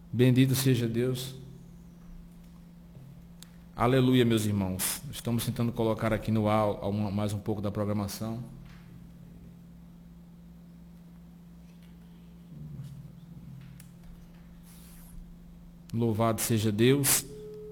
Bendito seja Deus. Aleluia, meus irmãos. Estamos tentando colocar aqui no ar mais um pouco da programação. Louvado seja Deus.